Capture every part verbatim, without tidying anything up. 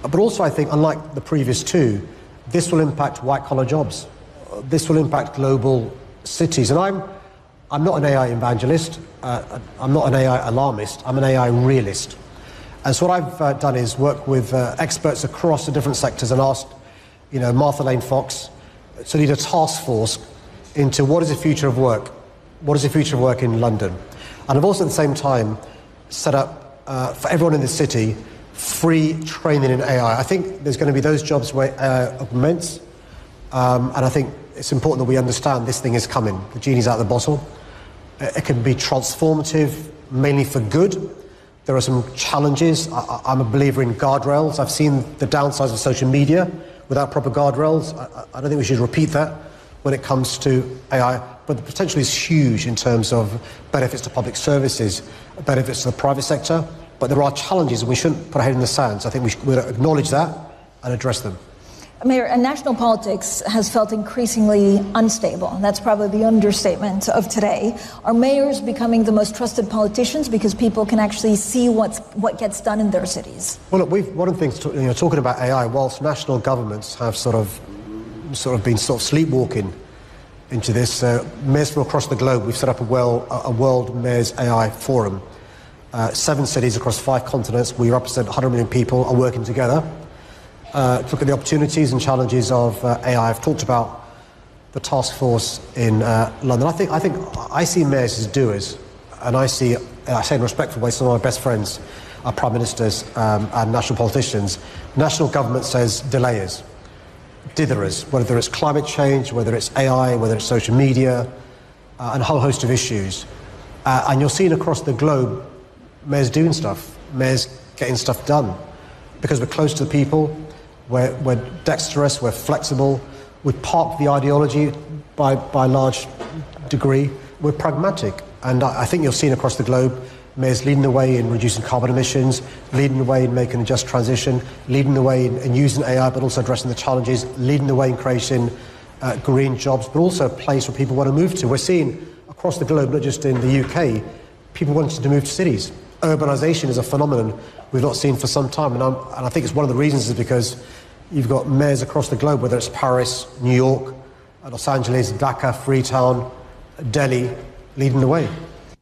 But also, I think, unlike the previous two, this will impact white-collar jobs. This will impact global cities. And I'm, I'm not an A I evangelist. Uh, I'm not an A I alarmist. I'm an A I realist. And so what I've uh, done is work with uh, experts across the different sectors and asked, you know, Martha Lane Fox to lead a task force into what is the future of work, what is the future of work in London. And I've also at the same time set up uh, for everyone in the city free training in A I. I think there's going to be those jobs where A I augments, um, and I think it's important that we understand this thing is coming. The genie's out of the bottle. It can be transformative, mainly for good. There are some challenges. I, I'm a believer in guardrails. I've seen the downsides of social media without proper guardrails. I, I don't think we should repeat that when it comes to A I. But the potential is huge in terms of benefits to public services, benefits to the private sector. But there are challenges, and we shouldn't put our head in the sand. So I think we should acknowledge that and address them. Mayor, and national politics has felt increasingly unstable. That's probably the understatement of today. Are mayors becoming the most trusted politicians because people can actually see what's, what gets done in their cities? Well, look, we've, one of the things, to, you know, talking about A I, whilst national governments have sort of, sort of been sort of sleepwalking into this, uh, mayors from across the globe, we've set up a, well, a World Mayors A I Forum. Uh, seven cities across five continents, we represent one hundred million people, are working together. Uh, to look at the opportunities and challenges of uh, A I. I've talked about the task force in uh, London. I think I think I see mayors as doers, and I see, I say in a respectful way, some of my best friends are prime ministers um, and national politicians. National government says delayers, ditherers, whether it's climate change, whether it's A I, whether it's social media, uh, and a whole host of issues. Uh, and you're seeing across the globe mayors doing stuff, mayors getting stuff done, because we're close to the people. We're, we're dexterous, we're flexible, we park the ideology by, by a large degree, we're pragmatic. And I, I think you're seeing across the globe mayors leading the way in reducing carbon emissions, leading the way in making a just transition, leading the way in, in using A I but also addressing the challenges, leading the way in creating uh, green jobs, but also a place where people want to move to. We're seeing across the globe, not just in the U K, people wanting to move to cities. Urbanisation is a phenomenon we've not seen for some time, and, I'm, and I think it's one of the reasons is because you've got mayors across the globe, whether it's Paris, New York, Los Angeles, Dhaka, Freetown, Delhi, leading the way.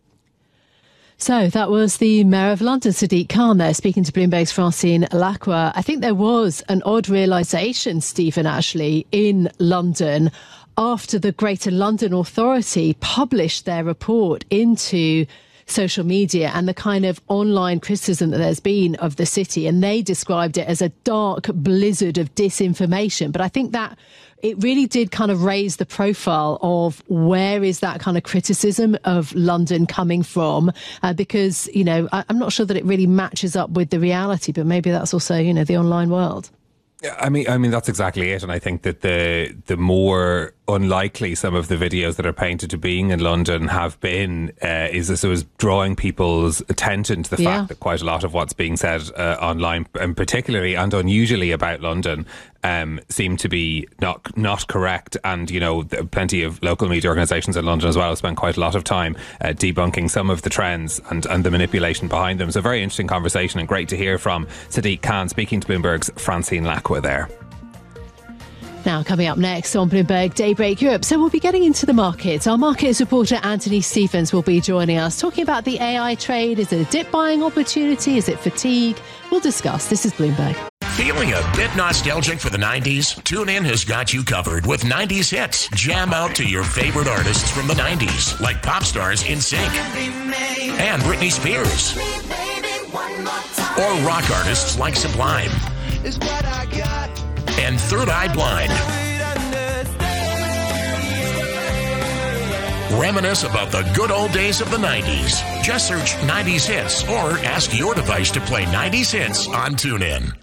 So that was the Mayor of London, Sadiq Khan, there speaking to Bloomberg's Francine Lacqua. I think there was an odd realisation, Stephen, actually, in London after the Greater London Authority published their report into social media and the kind of online criticism that there's been of the city, and they described it as a dark blizzard of disinformation. But I think that it really did kind of raise the profile of where is that kind of criticism of London coming from, uh, because, you know, I, I'm not sure that it really matches up with the reality, but maybe that's also, you know, the online world. Yeah, I mean, I mean that's exactly it, and I think that the the more unlikely some of the videos that are painted to being in London have been, uh, is this was drawing people's attention to the Yeah. fact that quite a lot of what's being said uh, online, and particularly and unusually about London, um, seem to be not not correct. And you know, plenty of local media organisations in London as well have spent quite a lot of time uh, debunking some of the trends and and the manipulation behind them. So very interesting conversation, and great to hear from Sadiq Khan speaking to Bloomberg's Francine Lacqua there. Now, coming up next on Bloomberg Daybreak Europe. So we'll be getting into the markets. Our markets reporter Anthony Stephens will be joining us, talking about the A I trade. Is it a dip buying opportunity? Is it fatigue? We'll discuss. This is Bloomberg. Feeling a bit nostalgic for the nineties? TuneIn has got you covered with nineties hits. Jam out to your favorite artists from the nineties, like pop stars NSYNC and Britney Spears, or rock artists like Sublime and Third Eye Blind. Reminisce about the good old days of the nineties. Just search nineties hits or ask your device to play nineties hits on TuneIn.